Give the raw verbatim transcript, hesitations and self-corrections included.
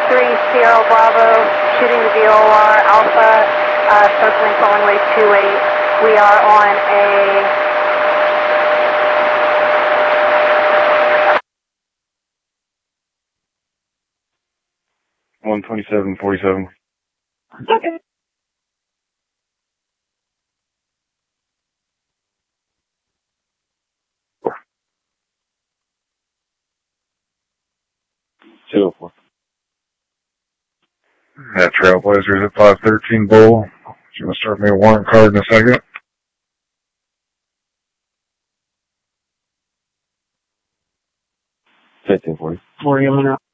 three Sierra Bravo, shooting to V O R Alpha, uh, circling for runway two eight. We are on a one twenty-seven forty-seven. Okay. two oh four. That Trailblazers at five thirteen Bull. She's going to start me a warrant card in a second. fifteen forty. Where are you on now?